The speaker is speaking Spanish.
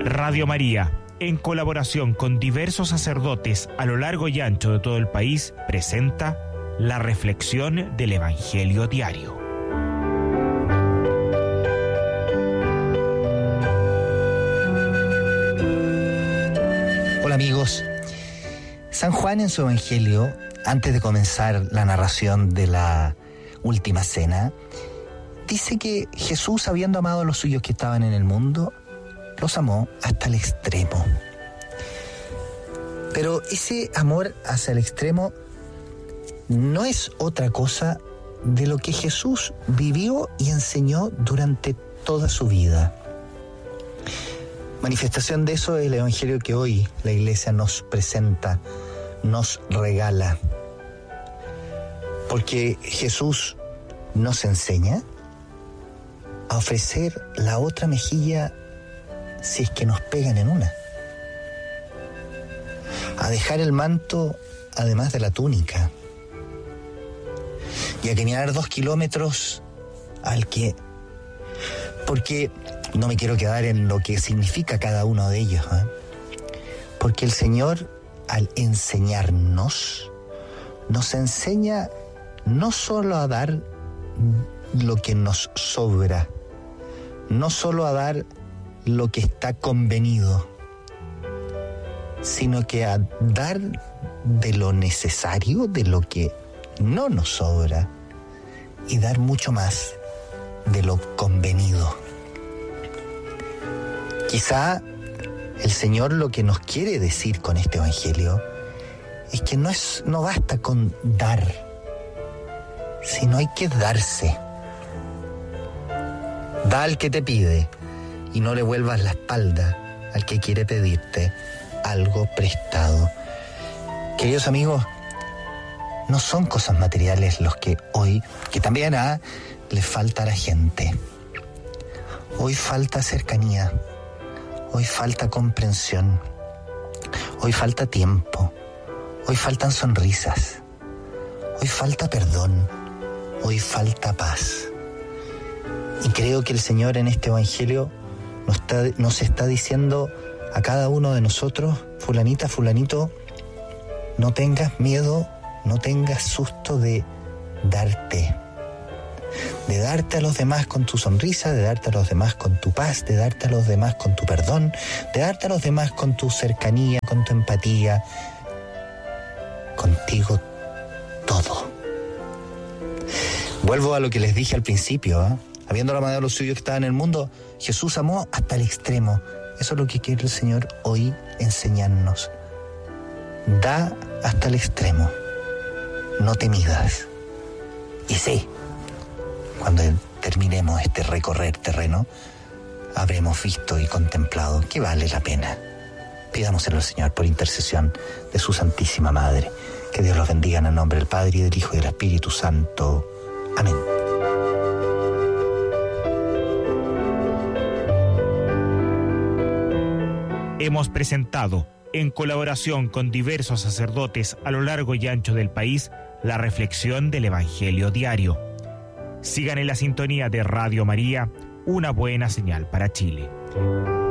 Radio María, en colaboración con diversos sacerdotes a lo largo y ancho de todo el país, presenta la reflexión del Evangelio diario. Hola amigos, San Juan en su Evangelio, antes de comenzar la narración de la última cena, dice que Jesús, habiendo amado a los suyos que estaban en el mundo, los amó hasta el extremo. Pero ese amor hacia el extremo no es otra cosa de lo que Jesús vivió y enseñó durante toda su vida. Manifestación de eso es el Evangelio que hoy la Iglesia nos presenta, nos regala. Porque Jesús nos enseña a ofrecer la otra mejilla si es que nos pegan en una. A dejar el manto además de la túnica. Y a caminar 2 kilómetros porque no me quiero quedar en lo que significa cada uno de ellos, porque el Señor, al enseñarnos, nos enseña no solo a dar lo que nos sobra, no solo a dar lo que está convenido, sino que a dar de lo necesario, de lo que no nos sobra, y dar mucho más de lo convenido. Quizá el Señor lo que nos quiere decir con este Evangelio es que no basta con dar, sino hay que darse. Da al que te pide y no le vuelvas la espalda al que quiere pedirte algo prestado. Queridos amigos, no son cosas materiales los que hoy, que también les falta a la gente. Hoy falta cercanía, hoy falta comprensión, hoy falta tiempo, hoy faltan sonrisas, hoy falta perdón, hoy falta paz. Y creo que el Señor en este Evangelio nos está diciendo a cada uno de nosotros: fulanita, fulanito, no tengas miedo, no tengas susto de darte a los demás con tu sonrisa, de darte a los demás con tu paz, de darte a los demás con tu perdón, de darte a los demás con tu cercanía, con tu empatía, contigo todo. Vuelvo a lo que les dije al principio, habiendo amado a los suyos que estaban en el mundo, Jesús amó hasta el extremo. Eso es lo que quiere el Señor hoy enseñarnos. Da hasta el extremo. No te midas. Y sí, cuando terminemos este recorrer terreno, habremos visto y contemplado que vale la pena. Pidámoselo al Señor por intercesión de su Santísima Madre. Que Dios los bendiga en el nombre del Padre, y del Hijo, y del Espíritu Santo. Amén. Hemos presentado, en colaboración con diversos sacerdotes a lo largo y ancho del país, la reflexión del Evangelio diario. Sigan en la sintonía de Radio María, una buena señal para Chile.